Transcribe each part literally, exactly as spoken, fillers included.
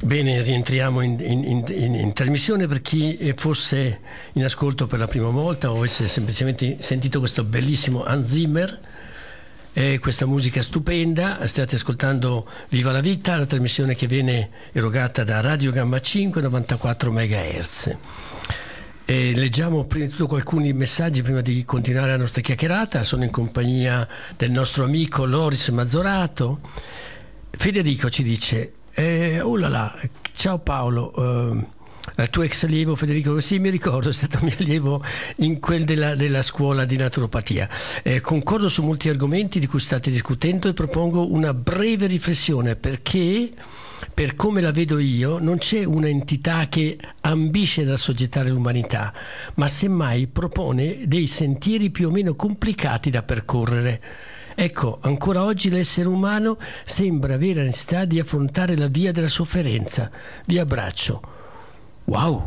Bene, rientriamo in, in, in, in trasmissione. Per chi fosse in ascolto per la prima volta o avesse semplicemente sentito questo bellissimo Hans Zimmer e questa musica stupenda, state ascoltando Viva la Vita, la trasmissione che viene erogata da Radio Gamma cinque, novantaquattro megahertz. E leggiamo prima di tutto alcuni messaggi prima di continuare la nostra chiacchierata. Sono in compagnia del nostro amico Loris Mazzorato. Federico ci dice: Eh, oh là là, ciao Paolo, uh, il tuo ex allievo Federico, sì mi ricordo, è stato mio allievo in quel della, della scuola di naturopatia. Eh, concordo su molti argomenti di cui state discutendo e propongo una breve riflessione, perché per come la vedo io non c'è una entità che ambisce ad assoggettare l'umanità, ma semmai propone dei sentieri più o meno complicati da percorrere. Ecco, ancora oggi l'essere umano sembra avere la necessità di affrontare la via della sofferenza. Vi abbraccio. Wow!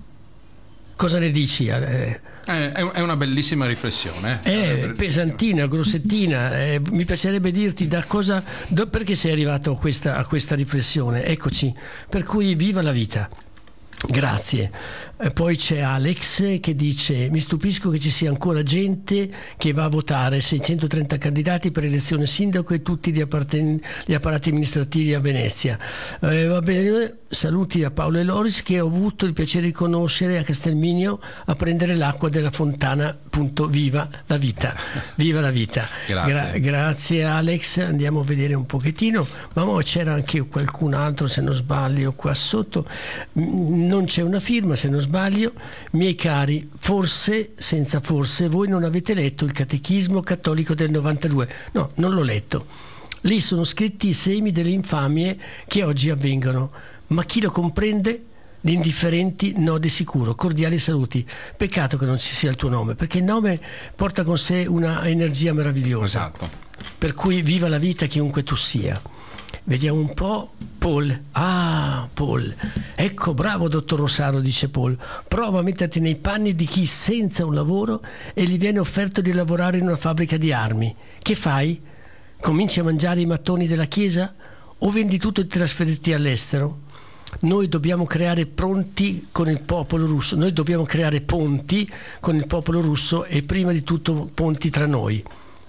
Cosa ne dici? Eh, è una bellissima riflessione. È, è bellissima. Pesantina, grossettina. Eh, mi piacerebbe dirti da cosa, da, perché sei arrivato a questa, a questa riflessione. Eccoci. Per cui viva la vita. Grazie. E poi c'è Alex che dice: mi stupisco che ci sia ancora gente che va a votare, seicentotrenta candidati per elezione sindaco e tutti gli, apparten- gli apparati amministrativi a Venezia. Eh, va bene. Saluti a Paolo e Loris, che ho avuto il piacere di conoscere a Castelminio a prendere l'acqua della fontana. Punto. Viva la vita. Viva la vita. Grazie. Gra- grazie Alex. Andiamo a vedere un pochettino. Ma mo c'era anche qualcun altro, se non sbaglio, qua sotto. Non c'è una firma, se non sbaglio. Miei cari, forse, senza forse, voi non avete letto il Catechismo Cattolico del novantadue. No, non l'ho letto. Lì sono scritti i semi delle infamie che oggi avvengono. Ma chi lo comprende? Gli indifferenti no di sicuro. Cordiali saluti. Peccato che non ci sia il tuo nome, perché il nome porta con sé una energia meravigliosa. Esatto. Per cui viva la vita chiunque tu sia. Vediamo un po'. Paul. Ah, Paul. Ecco, bravo dottor Rossaro, dice Paul. Prova a metterti nei panni di chi senza un lavoro e gli viene offerto di lavorare in una fabbrica di armi. Che fai? Cominci a mangiare i mattoni della chiesa? O vendi tutto e ti trasferirti all'estero? Noi dobbiamo creare pronti con il popolo russo. Noi dobbiamo creare ponti con il popolo russo e prima di tutto ponti tra noi.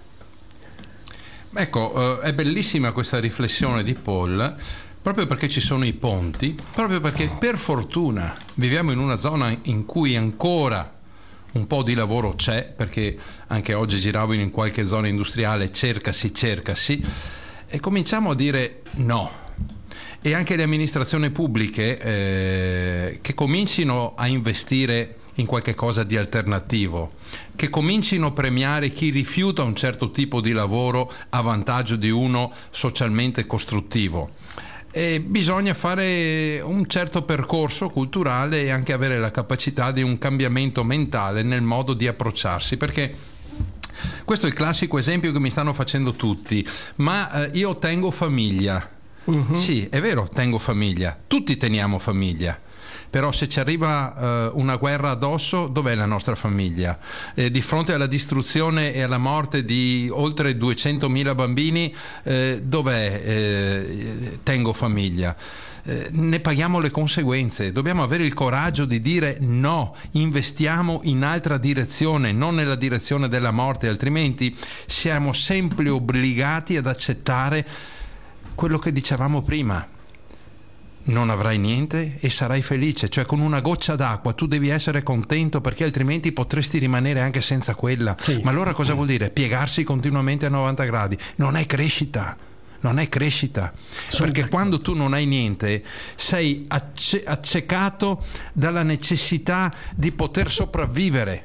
Ecco, eh, è bellissima questa riflessione di Paul, proprio perché ci sono i ponti, proprio perché per fortuna viviamo in una zona in cui ancora un po' di lavoro c'è, perché anche oggi giravo in qualche zona industriale, cercasi, cercasi, e cominciamo a dire no. E anche le amministrazioni pubbliche eh, che comincino a investire in qualche cosa di alternativo, che comincino a premiare chi rifiuta un certo tipo di lavoro a vantaggio di uno socialmente costruttivo. E bisogna fare un certo percorso culturale e anche avere la capacità di un cambiamento mentale nel modo di approcciarsi, perché questo è il classico esempio che mi stanno facendo tutti, ma eh, io tengo famiglia. Uh-huh. Sì, è vero, tengo famiglia, tutti teniamo famiglia, però se ci arriva uh, una guerra addosso, dov'è la nostra famiglia? Eh, di fronte alla distruzione e alla morte di oltre duecentomila bambini, eh, dov'è eh, tengo famiglia? Eh, ne paghiamo le conseguenze. Dobbiamo avere il coraggio di dire no, investiamo in altra direzione, non nella direzione della morte, altrimenti siamo sempre obbligati ad accettare quello che dicevamo prima: non avrai niente e sarai felice, cioè con una goccia d'acqua tu devi essere contento, perché altrimenti potresti rimanere anche senza quella. Sì. Ma allora cosa vuol dire? Piegarsi continuamente a novanta gradi? Non è crescita, non è crescita, Sono perché d'accordo. Quando tu non hai niente sei acce- accecato dalla necessità di poter sopravvivere,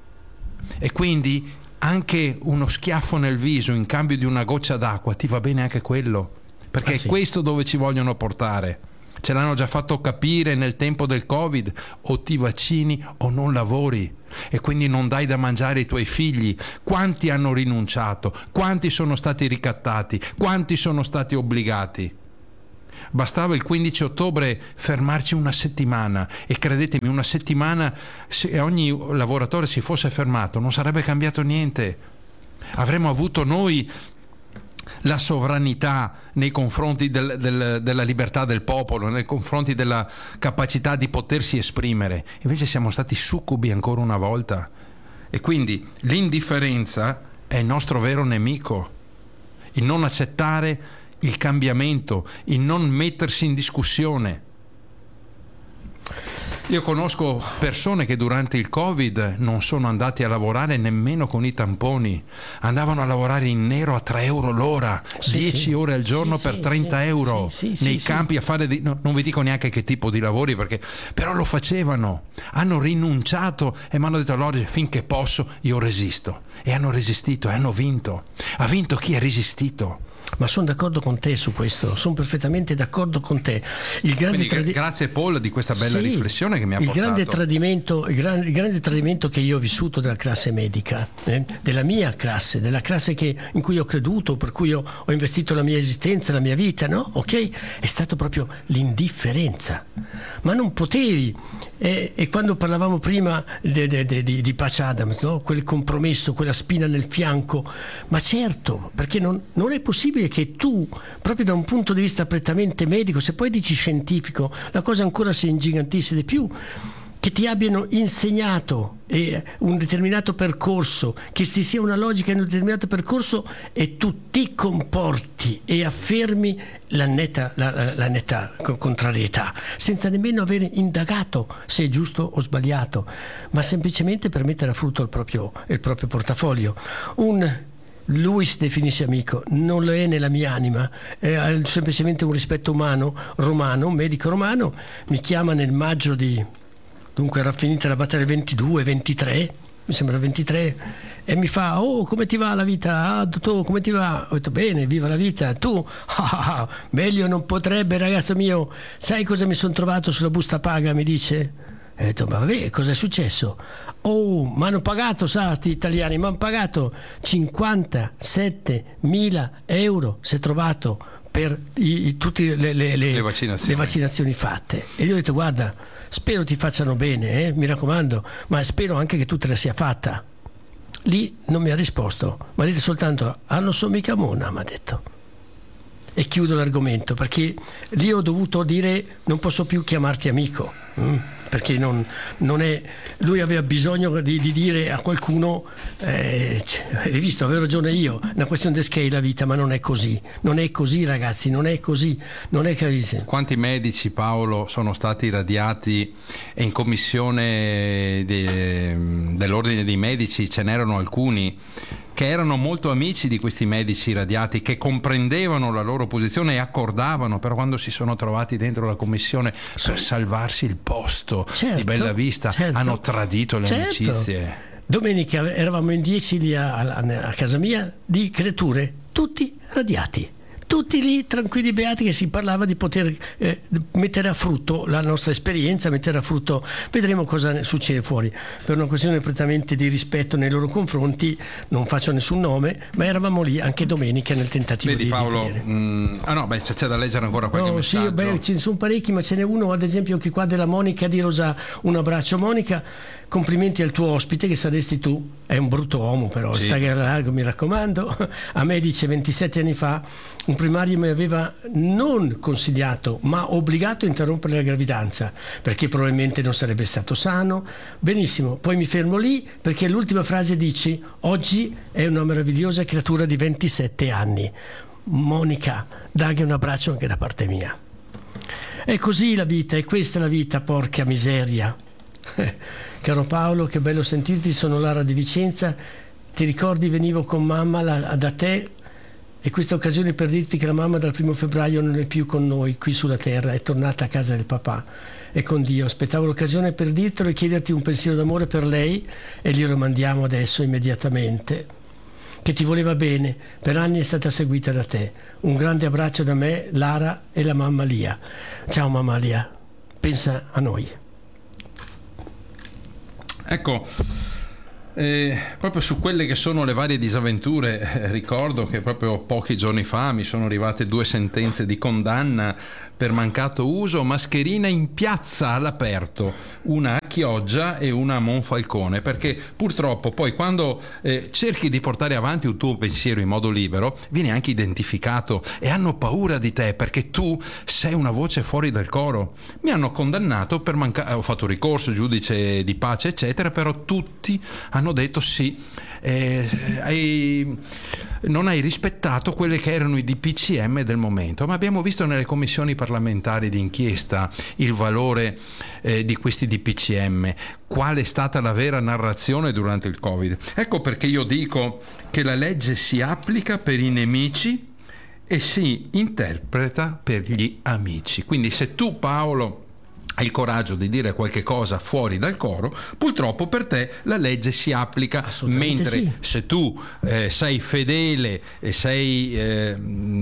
e quindi anche uno schiaffo nel viso in cambio di una goccia d'acqua ti va bene anche quello, perché ah, sì. è questo dove ci vogliono portare. Ce l'hanno già fatto capire nel tempo del Covid: o ti vaccini o non lavori, e quindi non dai da mangiare ai tuoi figli. Quanti hanno rinunciato? Quanti sono stati ricattati? Quanti sono stati obbligati? Bastava il quindici ottobre fermarci una settimana, e credetemi, una settimana, se ogni lavoratore si fosse fermato, non sarebbe cambiato niente. Avremmo avuto noi la sovranità nei confronti del, del, della libertà del popolo, nei confronti della capacità di potersi esprimere. Invece siamo stati succubi ancora una volta, e quindi l'indifferenza è il nostro vero nemico, il non accettare il cambiamento, il non mettersi in discussione. Io conosco persone che durante il Covid non sono andati a lavorare nemmeno con i tamponi, andavano a lavorare in nero a tre euro l'ora, sì, dieci sì. ore al giorno sì, per sì, trenta sì, euro sì, sì, nei sì, campi sì. a fare, di, no, non vi dico neanche che tipo di lavori, perché però lo facevano, hanno rinunciato e mi hanno detto: allora finché posso io resisto, e hanno resistito e hanno vinto. Ha vinto chi ha resistito. Ma sono d'accordo con te su questo, sono perfettamente d'accordo con te. Il grande Quindi tradi- grazie Paul di questa bella Sì, riflessione che mi ha il portato. grande tradimento, il, gran- il grande tradimento che io ho vissuto della classe medica, eh, della mia classe, della classe che, in cui ho creduto, per cui ho, ho investito la mia esistenza, la mia vita, no? Ok? È stato proprio l'indifferenza. Ma non potevi. E, e quando parlavamo prima de, de, de, di, di Patch Adams, no? Quel compromesso, quella spina nel fianco, ma certo, perché non, non è possibile che tu, proprio da un punto di vista prettamente medico, se poi dici scientifico, la cosa ancora si ingigantisse di più, che ti abbiano insegnato eh, un determinato percorso, che ci sia una logica in un determinato percorso, e tu ti comporti e affermi la netta, la, la, la netta contrarietà, senza nemmeno aver indagato se è giusto o sbagliato, ma semplicemente per mettere a frutto il proprio, il proprio portafoglio. Un lui si definisce amico, non lo è nella mia anima, è semplicemente un rispetto umano, romano, un medico romano. Mi chiama nel maggio di, dunque era finita la battaglia ventidue ventitré, mi sembra ventitré, e mi fa: oh, come ti va la vita? Ah, dottore, come ti va? Ho detto: bene, viva la vita. Tu? Ah, meglio non potrebbe, ragazzo mio. Sai cosa mi sono trovato sulla busta paga? Mi dice. E ho detto: ma vabbè, cosa è successo? Oh, mi hanno pagato, sa, sti italiani, mi hanno pagato cinquantasettemila euro, si è trovato, per i, i, tutte le, le, le, le, vaccinazioni. le vaccinazioni fatte. E io ho detto: guarda, spero ti facciano bene, eh, mi raccomando, ma spero anche che tu te la sia fatta. Lì non mi ha risposto, mi ha detto soltanto: ah, non so mica mona, mi ha detto. E chiudo l'argomento, perché lì ho dovuto dire: non posso più chiamarti amico, mm? Perché non, non è, lui aveva bisogno di, di dire a qualcuno: eh, hai visto, avevo ragione io, è una questione di scale la vita, ma non è così, non è così, ragazzi, non è così, non è così. Quanti medici, Paolo, sono stati radiati, e in commissione de, dell'ordine dei medici ce n'erano alcuni che erano molto amici di questi medici radiati, che comprendevano la loro posizione e accordavano, però quando si sono trovati dentro la commissione per salvarsi il posto, certo, di bella vista, certo, hanno tradito le certo. amicizie. Domenica eravamo in dieci lì a, a, a casa mia, di creature, tutti radiati. Tutti lì tranquilli, beati, che si parlava di poter eh, mettere a frutto la nostra esperienza, mettere a frutto, vedremo cosa succede fuori. Per una questione prettamente di rispetto nei loro confronti non faccio nessun nome, ma eravamo lì anche domenica nel tentativo. Vedi, di Paolo, vedere. Mh, ah no, beh, c'è da leggere ancora qualche no, messaggio. Sì, beh, ce ne sono parecchi, ma ce n'è uno, ad esempio, che qua della Monica di Rosa. Un abbraccio, Monica. Complimenti al tuo ospite, che saresti tu. È un brutto uomo, però sì. Sta largo, mi raccomando. A me, dice, ventisette anni fa un primario mi aveva non consigliato ma obbligato a interrompere la gravidanza, perché probabilmente non sarebbe stato sano. Benissimo, poi mi fermo lì, perché l'ultima frase dice: oggi è una meravigliosa creatura di ventisette anni. Monica, dagli un abbraccio anche da parte mia. È così la vita, è questa la vita, porca miseria. Caro Paolo, che bello sentirti, sono Lara di Vicenza. Ti ricordi, venivo con mamma la, da te, e questa occasione per dirti che la mamma dal primo febbraio non è più con noi qui sulla terra, è tornata a casa del papà e con Dio. Aspettavo l'occasione per dirtelo e chiederti un pensiero d'amore per lei, e glielo mandiamo adesso immediatamente. Che ti voleva bene, per anni è stata seguita da te. Un grande abbraccio da me, Lara, e la mamma Lia. Ciao mamma Lia, pensa a noi. Ecco, eh, proprio su quelle che sono le varie disavventure, eh, ricordo che proprio pochi giorni fa mi sono arrivate due sentenze di condanna per mancato uso mascherina in piazza all'aperto, una a Chioggia e una a Monfalcone, perché purtroppo poi quando eh, cerchi di portare avanti un tuo pensiero in modo libero vieni anche identificato e hanno paura di te perché tu sei una voce fuori dal coro. Mi hanno condannato per mancare, ho fatto ricorso, giudice di pace eccetera, però tutti hanno detto sì, eh, hai, non hai rispettato quelle che erano i D P C M del momento. Ma abbiamo visto nelle commissioni parlamentari di inchiesta il valore eh, di questi D P C M, qual è stata la vera narrazione durante il Covid. Ecco perché io dico che la legge si applica per i nemici e si interpreta per gli amici. Quindi se tu, Paolo, hai il coraggio di dire qualche cosa fuori dal coro, purtroppo per te la legge si applica, mentre sì. se tu eh, sei fedele e sei eh,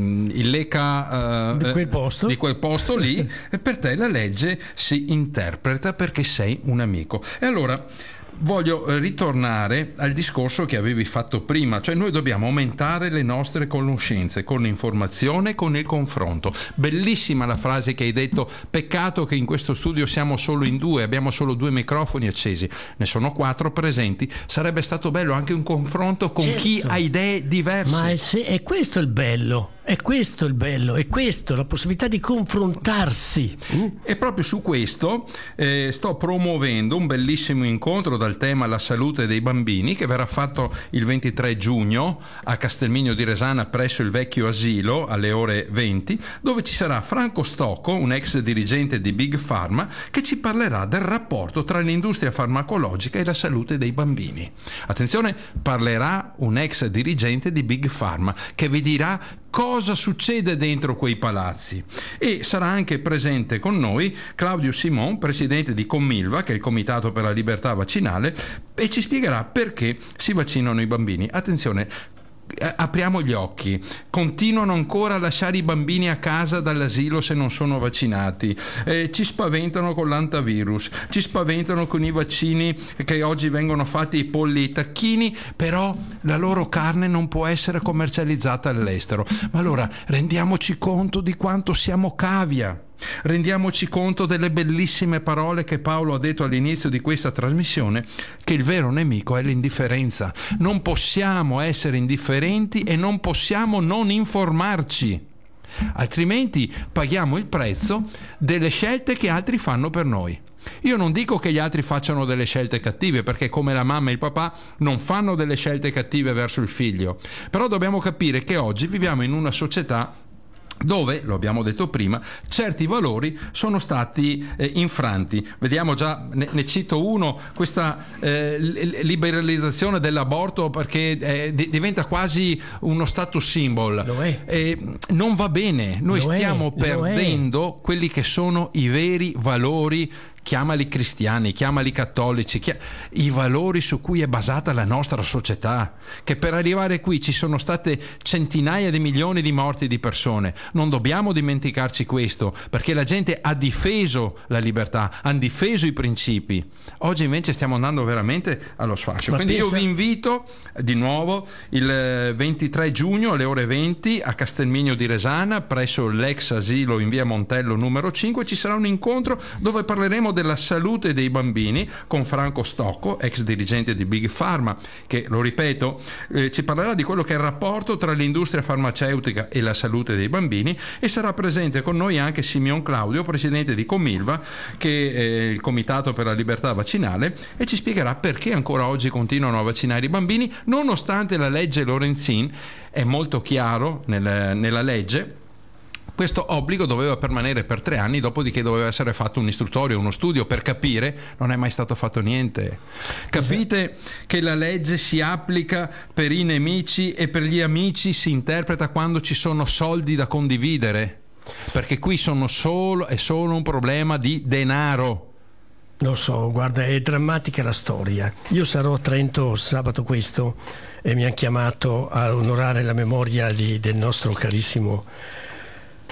il leca eh, di, quel posto. di quel posto lì, per te la legge si interpreta perché sei un amico. E allora voglio ritornare al discorso che avevi fatto prima, cioè noi dobbiamo aumentare le nostre conoscenze con l'informazione, con il confronto. Bellissima la frase che hai detto, peccato che in questo studio siamo solo in due, abbiamo solo due microfoni accesi, ne sono quattro presenti, sarebbe stato bello anche un confronto con certo. chi ha idee diverse. Ma è, se, è questo il bello. È questo il bello, è questo, la possibilità di confrontarsi. E proprio su questo eh, sto promuovendo un bellissimo incontro dal tema la salute dei bambini che verrà fatto il ventitré giugno a Castelmigno di Resana presso il vecchio asilo alle ore venti, dove ci sarà Franco Stocco, un ex dirigente di Big Pharma, che ci parlerà del rapporto tra l'industria farmacologica e la salute dei bambini. Attenzione, parlerà un ex dirigente di Big Pharma che vi dirà cosa succede dentro quei palazzi. E sarà anche presente con noi Claudio Simon, presidente di Commilva, che è il Comitato per la Libertà Vaccinale, e ci spiegherà perché si vaccinano i bambini. Attenzione, apriamo gli occhi, continuano ancora a lasciare i bambini a casa dall'asilo se non sono vaccinati, eh, ci spaventano con l'antivirus, ci spaventano con i vaccini che oggi vengono fatti, i polli e i tacchini, però la loro carne non può essere commercializzata all'estero. Ma allora rendiamoci conto di quanto siamo cavia. Rendiamoci conto delle bellissime parole che Paolo ha detto all'inizio di questa trasmissione, che il vero nemico è l'indifferenza. Non possiamo essere indifferenti e non possiamo non informarci, altrimenti paghiamo il prezzo delle scelte che altri fanno per noi. Io non dico che gli altri facciano delle scelte cattive, perché come la mamma e il papà non fanno delle scelte cattive verso il figlio, però dobbiamo capire che oggi viviamo in una società dove, lo abbiamo detto prima, certi valori sono stati eh, infranti. Vediamo già, ne, ne cito uno, questa eh, liberalizzazione dell'aborto, perché eh, di, diventa quasi uno status symbol. Lo è. Eh, non va bene, noi Lo stiamo è, perdendo quelli che sono i veri valori, chiamali cristiani, chiamali cattolici, chia- i valori su cui è basata la nostra società, che per arrivare qui ci sono state centinaia di milioni di morti di persone. Non dobbiamo dimenticarci questo, perché la gente ha difeso la libertà, ha difeso i principi. Oggi invece stiamo andando veramente allo sfascio. Ma Quindi pensa... io vi invito di nuovo il ventitré giugno alle ore venti a Castelmigno di Resana presso l'ex asilo in via Montello numero cinque. Ci sarà un incontro dove parleremo della salute dei bambini con Franco Stocco, ex dirigente di Big Pharma, che, lo ripeto, eh, ci parlerà di quello che è il rapporto tra l'industria farmaceutica e la salute dei bambini, e sarà presente con noi anche Simeon Claudio, presidente di Commilva, che è il Comitato per la Libertà Vaccinale, e ci spiegherà perché ancora oggi continuano a vaccinare i bambini nonostante la legge Lorenzin. È molto chiaro nel, nella legge. Questo obbligo doveva permanere per tre anni, dopodiché doveva essere fatto un istruttorio, uno studio per capire. Non è mai stato fatto niente. Capite che la legge si applica per i nemici e per gli amici si interpreta quando ci sono soldi da condividere, perché qui sono solo, è solo un problema di denaro. Lo so, guarda, è drammatica la storia. Io sarò a Trento sabato questo e mi hanno chiamato a onorare la memoria di, del nostro carissimo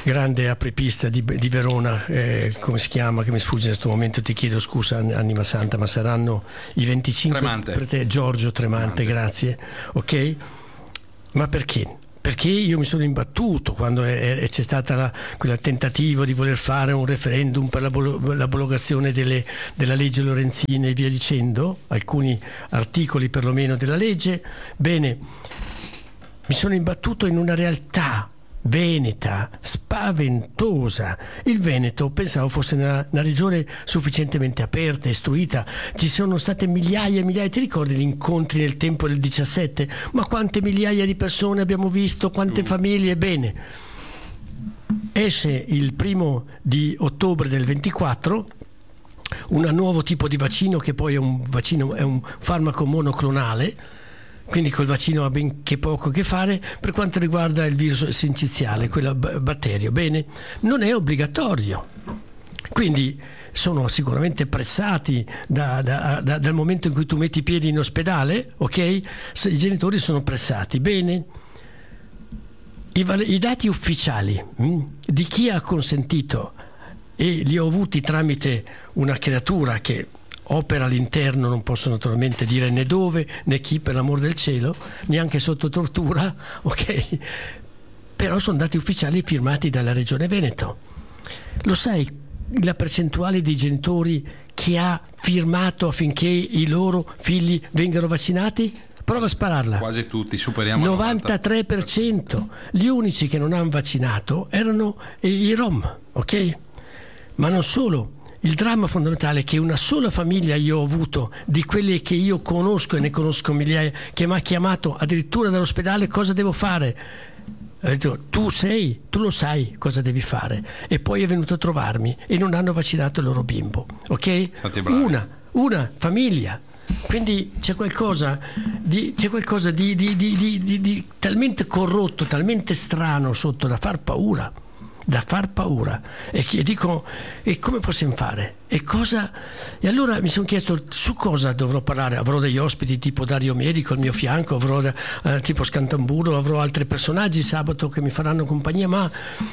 grande apripista di, di Verona, eh, come si chiama, che mi sfugge in questo momento, ti chiedo scusa anima santa, ma saranno i venticinque Tremante. per te, Giorgio Tremante, Tremante. Grazie, ok? Ma perché? Perché io mi sono imbattuto quando è, è, c'è stato quel tentativo di voler fare un referendum per l'abrogazione delle, della legge Lorenzin e via dicendo, alcuni articoli perlomeno della legge. Bene, mi sono imbattuto in una realtà veneta spaventosa. Il Veneto pensavo fosse una, una regione sufficientemente aperta, istruita. Ci sono state migliaia e migliaia, ti ricordi gli incontri nel tempo del diciassette? Ma quante migliaia di persone abbiamo visto, quante uh. famiglie. Bene, esce il primo di ottobre del ventiquattro un nuovo tipo di vaccino, che poi è un vaccino, è un farmaco monoclonale, quindi col vaccino ha ben che poco a che fare per quanto riguarda il virus sinciziale, quel batterio. Bene, non è obbligatorio, quindi sono sicuramente pressati da, da, da, dal momento in cui tu metti i piedi in ospedale, ok? I genitori sono pressati. Bene, i, i dati ufficiali mh, di chi ha consentito, e li ho avuti tramite una creatura che opera all'interno, non posso naturalmente dire né dove né chi, per l'amor del cielo, neanche sotto tortura, ok? Però sono dati ufficiali firmati dalla Regione Veneto. Lo sai la percentuale dei genitori che ha firmato affinché i loro figli vengano vaccinati? Prova a spararla. Quasi tutti, superiamo il novantatré per cento. Gli unici che non hanno vaccinato erano i Rom, ok? Ma non solo. Il dramma fondamentale è che una sola famiglia io ho avuto, di quelle che io conosco, e ne conosco migliaia, che mi ha chiamato addirittura dall'ospedale: cosa devo fare? Ho detto: tu sei, tu lo sai cosa devi fare. E poi è venuto a trovarmi e non hanno vaccinato il loro bimbo, ok? Una, una famiglia. Quindi c'è qualcosa di, c'è qualcosa di, di, di, di, di, di talmente corrotto, talmente strano sotto, da far paura. da far paura e che dico: e come possiamo fare? E cosa? E allora mi sono chiesto su cosa dovrò parlare. Avrò degli ospiti tipo Dario Medico al mio fianco, avrò eh, tipo Scantamburo, avrò altri personaggi sabato che mi faranno compagnia, ma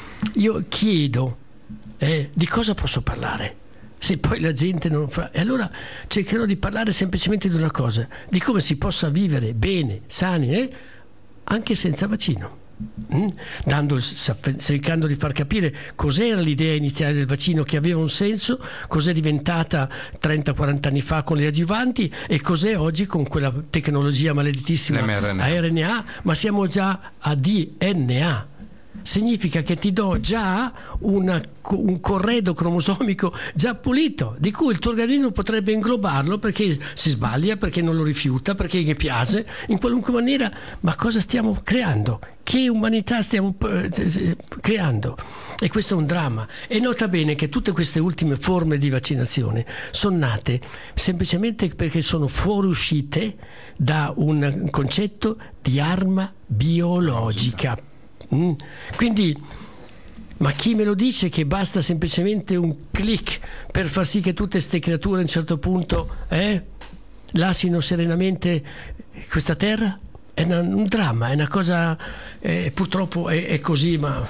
io chiedo eh, di cosa posso parlare se poi la gente non fa. E allora cercherò di parlare semplicemente di una cosa: di come si possa vivere bene, sani, eh, anche senza vaccino. Mm? Dando, cercando di far capire cos'era l'idea iniziale del vaccino, che aveva un senso, cos'è diventata trenta quaranta anni fa con le adjuvanti e cos'è oggi con quella tecnologia maledetissima mRNA. A R N A, ma siamo già a D N A. Significa che ti do già una, un corredo cromosomico già pulito, di cui il tuo organismo potrebbe inglobarlo perché si sbaglia, perché non lo rifiuta, perché gli piace, in qualunque maniera. Ma cosa stiamo creando? Che umanità stiamo creando? E questo è un dramma. E nota bene che tutte queste ultime forme di vaccinazione sono nate semplicemente perché sono fuoriuscite da un concetto di arma biologica. Mm. Quindi, ma chi me lo dice che basta semplicemente un click per far sì che tutte queste creature a un certo punto eh, lasciano serenamente questa terra? È una, un dramma, è una cosa, eh, purtroppo è, è così. Ma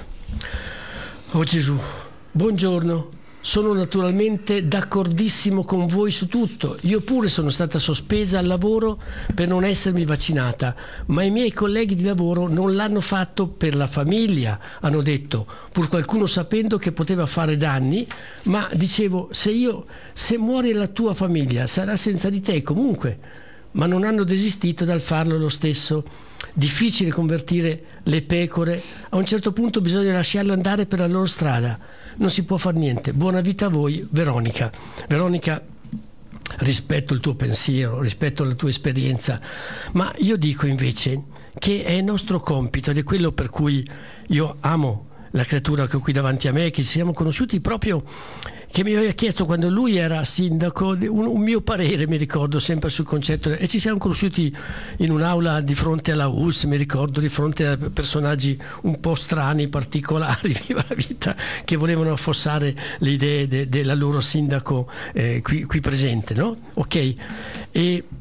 oh Gesù, buongiorno. Sono naturalmente d'accordissimo con voi su tutto. Io pure sono stata sospesa al lavoro per non essermi vaccinata, ma i miei colleghi di lavoro non l'hanno fatto per la famiglia, hanno detto, pur qualcuno sapendo che poteva fare danni. Ma dicevo, se io se muore la tua famiglia sarà senza di te comunque. Ma non hanno desistito dal farlo lo stesso. Difficile convertire le pecore, a un certo punto bisogna lasciarle andare per la loro strada, non si può far niente. Buona vita a voi, Veronica. Veronica, rispetto il tuo pensiero, rispetto la tua esperienza, ma io dico invece che è nostro compito, ed è quello per cui io amo la creatura che ho qui davanti a me, che ci siamo conosciuti proprio, che mi aveva chiesto quando lui era sindaco un, un mio parere, mi ricordo, sempre sul concetto, e ci siamo conosciuti in un'aula di fronte alla U L S S, mi ricordo, di fronte a personaggi un po' strani, particolari, viva la vita, che volevano affossare le idee de, della loro sindaco eh, qui, qui presente, no? Ok? E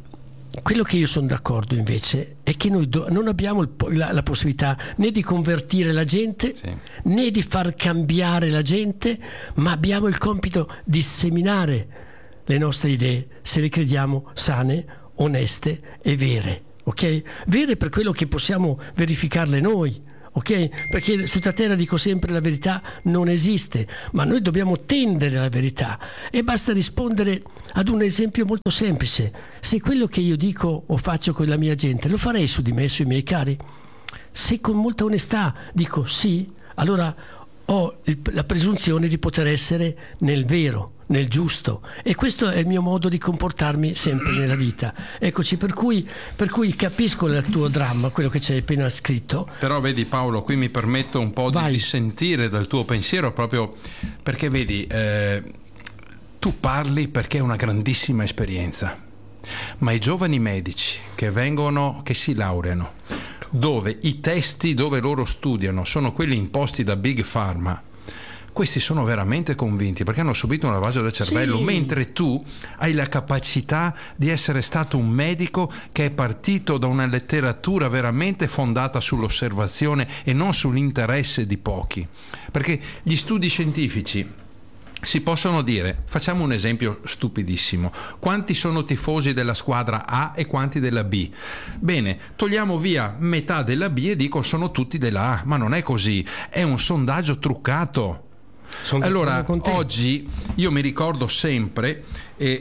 quello che io sono d'accordo invece è che noi do, non abbiamo il, la, la possibilità né di convertire la gente, sì, né di far cambiare la gente, ma abbiamo il compito di seminare le nostre idee, se le crediamo sane, oneste e vere, ok? Vere per quello che possiamo verificarle noi, ok? Perché su questa terra, dico sempre, la verità non esiste, ma noi dobbiamo tendere alla verità, e basta rispondere ad un esempio molto semplice: se quello che io dico o faccio con la mia gente lo farei su di me, sui miei cari? Se con molta onestà dico sì, allora ho il, la presunzione di poter essere nel vero, nel giusto, e questo è il mio modo di comportarmi sempre nella vita. Eccoci, per cui, per cui capisco il tuo dramma, quello che ci hai appena scritto. Però vedi Paolo, qui mi permetto un po' Vai. di dissentire dal tuo pensiero, proprio perché vedi, eh, tu parli perché è una grandissima esperienza, ma i giovani medici che vengono, che si laureano, dove i testi dove loro studiano sono quelli imposti da Big Pharma, questi sono veramente convinti perché hanno subito una lavagem del cervello, sì, mentre tu hai la capacità di essere stato un medico che è partito da una letteratura veramente fondata sull'osservazione e non sull'interesse di pochi, perché gli studi scientifici si possono dire, facciamo un esempio stupidissimo: quanti sono tifosi della squadra A e quanti della B? Bene, togliamo via metà della B e dico sono tutti della A, ma non è così, è un sondaggio truccato. Sono allora oggi io mi ricordo sempre e,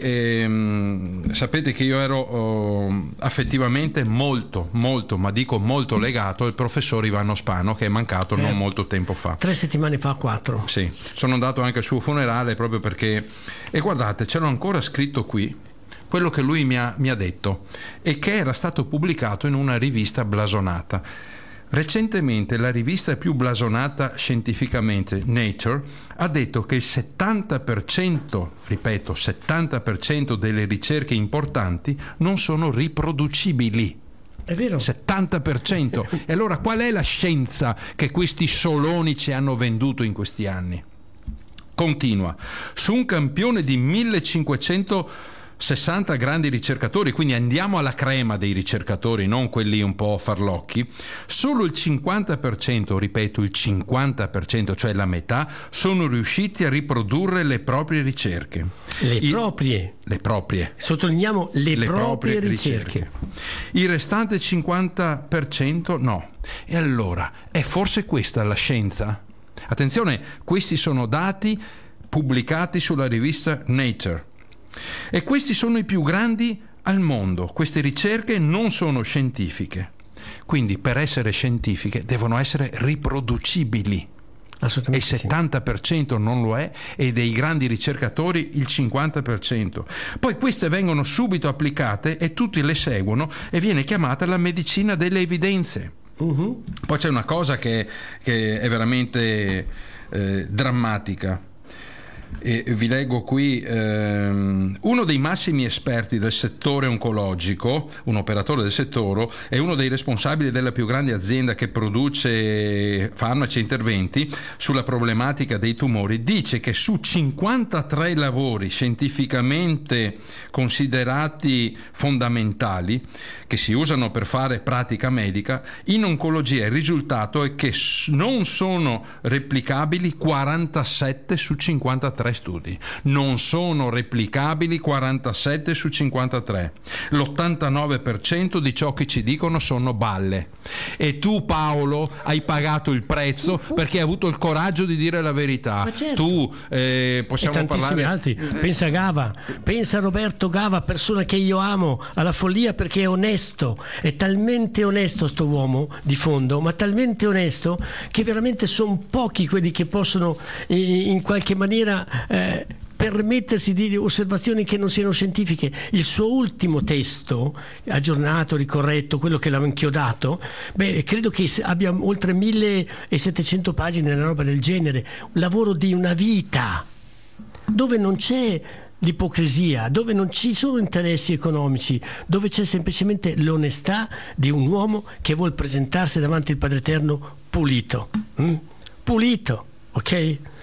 e sapete che io ero oh, affettivamente molto molto ma dico molto legato al professor Ivano Spano, che è mancato eh, non molto tempo fa, tre settimane fa, quattro. Sì, sono andato anche al suo funerale proprio perché, e guardate, ce l'ho ancora scritto qui quello che lui mi ha, mi ha detto, e che era stato pubblicato in una rivista blasonata. Recentemente la rivista più blasonata scientificamente, Nature, ha detto che il settanta per cento, ripeto, settanta per cento delle ricerche importanti non sono riproducibili. È vero. settanta per cento. E allora qual è la scienza che questi soloni ci hanno venduto in questi anni? Continua. Su un campione di millecinquecentosessanta grandi ricercatori, quindi andiamo alla crema dei ricercatori, non quelli un po' farlocchi, solo il cinquanta per cento, ripeto il cinquanta per cento, cioè la metà, sono riusciti a riprodurre le proprie ricerche. Le I, proprie? Le proprie. Sottolineiamo le, le proprie, proprie ricerche. ricerche. Il restante cinquanta per cento no. E allora, è forse questa la scienza? Attenzione, questi sono dati pubblicati sulla rivista Nature. E questi sono i più grandi al mondo. Queste ricerche non sono scientifiche, quindi per essere scientifiche devono essere riproducibili, e il settanta per cento non lo è, e dei grandi ricercatori il cinquanta per cento. Poi queste vengono subito applicate e tutti le seguono, e viene chiamata la medicina delle evidenze. Uh-huh. Poi c'è una cosa che, che è veramente eh, drammatica. E vi leggo qui ehm, uno dei massimi esperti del settore oncologico, un operatore del settore, è uno dei responsabili della più grande azienda che produce farmaci e interventi sulla problematica dei tumori, dice che su cinquantatré lavori scientificamente considerati fondamentali che si usano per fare pratica medica, in oncologia il risultato è che non sono replicabili quarantasette su cinquantatré studi. Non sono replicabili quarantasette su cinquantatré. L'ottantanove per cento di ciò che ci dicono sono balle. E tu, Paolo, hai pagato il prezzo perché hai avuto il coraggio di dire la verità. Certo. Tu, eh, possiamo e tantissimi parlare... altri. Pensa a Gava, pensa a Roberto Gava, persona che io amo alla follia perché è onesto, è talmente onesto sto uomo di fondo, ma talmente onesto che veramente sono pochi quelli che possono in qualche maniera Eh, permettersi di osservazioni che non siano scientifiche. Il suo ultimo testo aggiornato, ricorretto, quello che l'ha inchiodato, beh, credo che abbia oltre millesettecento pagine, una roba del genere, un lavoro di una vita dove non c'è l'ipocrisia, dove non ci sono interessi economici, dove c'è semplicemente l'onestà di un uomo che vuol presentarsi davanti al Padre Eterno pulito, mm? pulito, ok?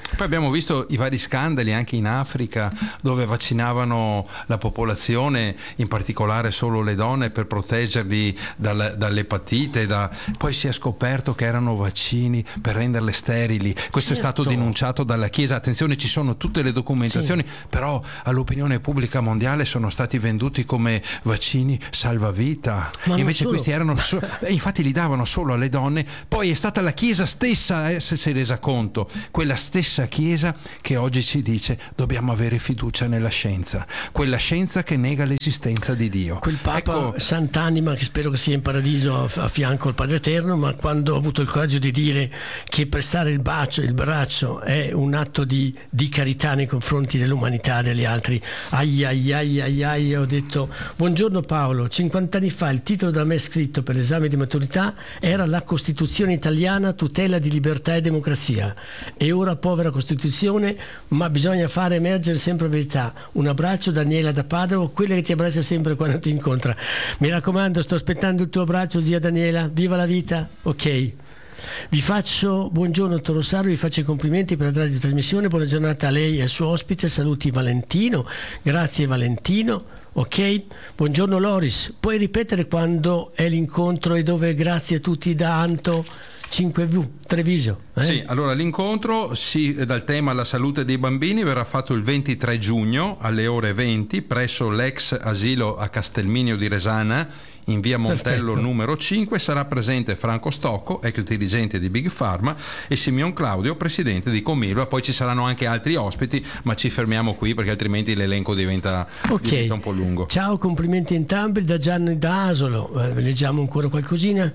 Poi abbiamo visto i vari scandali anche in Africa, dove vaccinavano la popolazione, in particolare solo le donne, per proteggerli dal, dall'epatite. Da... Poi si è scoperto che erano vaccini per renderle sterili. Questo certo. è stato denunciato dalla Chiesa. Attenzione, ci sono tutte le documentazioni, sì. però all'opinione pubblica mondiale sono stati venduti come vaccini salvavita. Ma invece questi erano so... infatti li davano solo alle donne. Poi è stata la Chiesa stessa a essersi resa conto, quella stessa Chiesa che oggi ci dice dobbiamo avere fiducia nella scienza, quella scienza che nega l'esistenza di Dio. Quel Papa ecco... Sant'Anima, che spero che sia in paradiso a, a fianco al Padre Eterno, ma quando ha avuto il coraggio di dire che prestare il bacio, il braccio è un atto di, di carità nei confronti dell'umanità, degli altri, ai ai ai ai ai, ho detto buongiorno Paolo, cinquanta anni fa il titolo da me scritto per l'esame di maturità era La Costituzione italiana, tutela di libertà e democrazia, e ora povera Costituzione, ma bisogna fare emergere sempre verità. Un abbraccio, Daniela da Padova, quella che ti abbraccia sempre quando ti incontra. Mi raccomando, sto aspettando il tuo abbraccio, zia Daniela, viva la vita. Ok, vi faccio buongiorno dottor Rosario, vi faccio i complimenti per la radiotrasmissione, buona giornata a lei e al suo ospite, saluti Valentino. Grazie Valentino. Ok, buongiorno Loris, puoi ripetere quando è l'incontro e dove? Grazie a tutti da Anto cinque vu Treviso. Eh? Sì, allora l'incontro sì, dal tema La salute dei bambini verrà fatto il ventitré giugno alle ore venti presso l'ex asilo a Castelminio di Resana in via Montello Perfetto. numero cinque. Sarà presente Franco Stocco, ex dirigente di Big Pharma, e Simeon Claudio, presidente di Comilva. Poi ci saranno anche altri ospiti, ma ci fermiamo qui perché altrimenti l'elenco diventa, okay. diventa un po' lungo. Ciao, complimenti entrambi da Gianni da Asolo. Eh, leggiamo ancora qualcosina.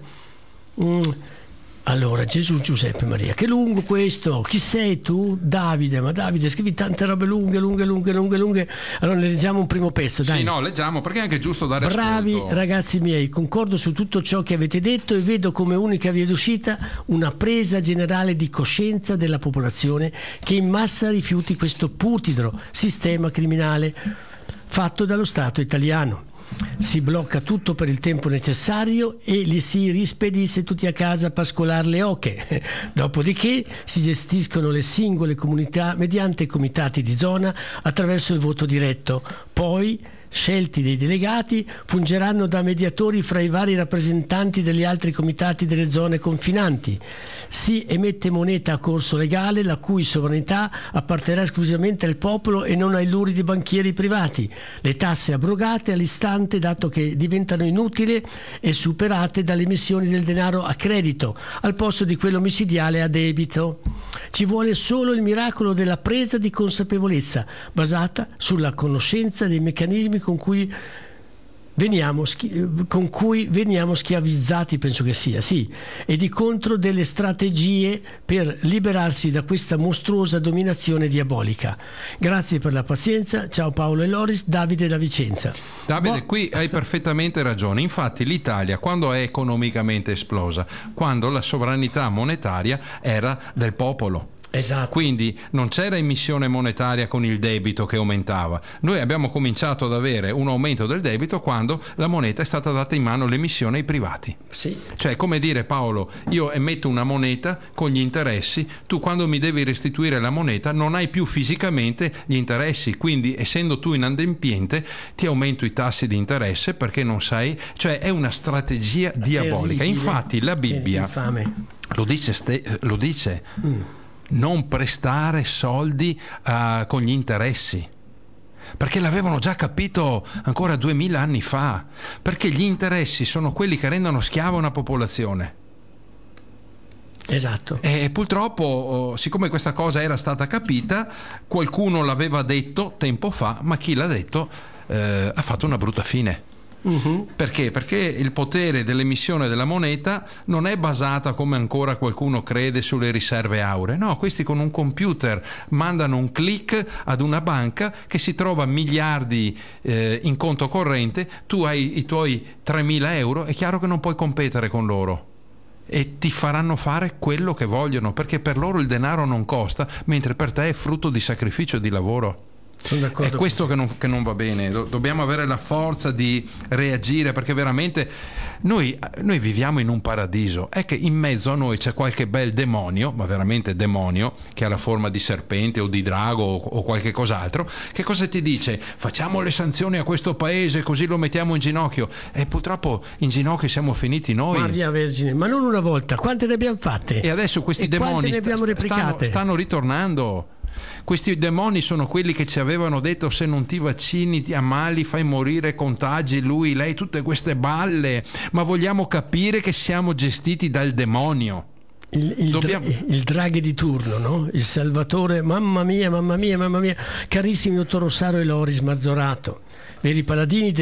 Mm. Allora, Gesù, Giuseppe, Maria, che lungo questo, chi sei tu? Davide, ma Davide scrivi tante robe lunghe, lunghe, lunghe, lunghe, lunghe. Allora ne leggiamo un primo pezzo, dai. Sì, no, leggiamo, perché è anche giusto dare Bravi ascolto. Ragazzi miei, concordo su tutto ciò che avete detto e vedo come unica via d'uscita una presa generale di coscienza della popolazione che in massa rifiuti questo putido sistema criminale fatto dallo Stato italiano. Si blocca tutto per il tempo necessario e li si rispedisce tutti a casa a pascolar le oche. Dopodiché si gestiscono le singole comunità mediante comitati di zona attraverso il voto diretto. Poi, scelti dei delegati, fungeranno da mediatori fra i vari rappresentanti degli altri comitati delle zone confinanti. Si emette moneta a corso legale, la cui sovranità apparterà esclusivamente al popolo e non ai luridi banchieri privati. Le tasse abrogate all'istante, dato che diventano inutili e superate dalle emissioni del denaro a credito, al posto di quello micidiale a debito. Ci vuole solo il miracolo della presa di consapevolezza, basata sulla conoscenza dei meccanismi con cui veniamo, con cui veniamo schiavizzati, penso che sia, sì, e di contro delle strategie per liberarsi da questa mostruosa dominazione diabolica. Grazie per la pazienza, ciao Paolo e Loris, Davide da Vicenza. Davide, Bo- qui hai perfettamente ragione. Infatti l'Italia, quando è economicamente esplosa, quando la sovranità monetaria era del popolo. Esatto. Quindi non c'era emissione monetaria con il debito che aumentava. Noi abbiamo cominciato ad avere un aumento del debito quando la moneta è stata data in mano l'emissione ai privati. Sì. Cioè, come dire, Paolo, io emetto una moneta con gli interessi, tu quando mi devi restituire la moneta non hai più fisicamente gli interessi, quindi essendo tu inadempiente ti aumento i tassi di interesse perché non sai, cioè è una strategia diabolica. Terribile. Infatti la Bibbia lo dice, ste, lo dice. Mm. Non prestare soldi uh, con gli interessi, perché l'avevano già capito ancora duemila anni fa, perché gli interessi sono quelli che rendono schiava una popolazione. Esatto. E purtroppo, siccome questa cosa era stata capita, qualcuno l'aveva detto tempo fa, ma chi l'ha detto eh, ha fatto una brutta fine. Uh-huh. Perché? Perché il potere dell'emissione della moneta non è basata, come ancora qualcuno crede, sulle riserve auree. No, questi con un computer mandano un click ad una banca che si trova miliardi eh, in conto corrente, tu hai i tuoi tremila euro, è chiaro che non puoi competere con loro e ti faranno fare quello che vogliono, perché per loro il denaro non costa, mentre per te è frutto di sacrificio e di lavoro. È questo che non, che non va bene. Dobbiamo avere la forza di reagire, perché veramente noi, noi viviamo in un paradiso. È che in mezzo a noi c'è qualche bel demonio, ma veramente demonio, che ha la forma di serpente o di drago o, o qualche cos'altro. Che cosa ti dice? Facciamo le sanzioni a questo paese così lo mettiamo in ginocchio. E purtroppo in ginocchio siamo finiti noi. Maria Vergine, ma non una volta, quante ne abbiamo fatte? E adesso questi e demoni st- stanno, stanno ritornando. Questi demoni sono quelli che ci avevano detto: se non ti vaccini ti ammali, fai morire, contagi lui, lei, tutte queste balle. Ma vogliamo capire che siamo gestiti dal demonio. Il, il, Dobbiamo... dra- il Draghi di turno, no? Il Salvatore, mamma mia, mamma mia, mamma mia. Carissimi dottor Rosario e Loris Mazzorato, veri paladini